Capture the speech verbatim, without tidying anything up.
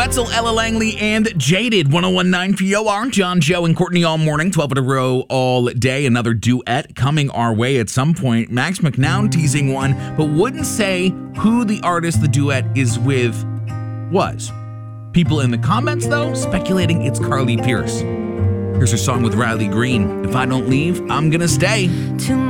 Wetzel, Ella Langley, and Jaded. one oh one point nine P O R. John, Joe, and Courtney all morning. twelve in a row all day. Another duet coming our way at some point. Max McNown teasing one, but wouldn't say who the artist the duet is with was. People in the comments, though, speculating it's Carly Pearce. Here's her song with Riley Green. If I don't leave, I'm gonna stay. Too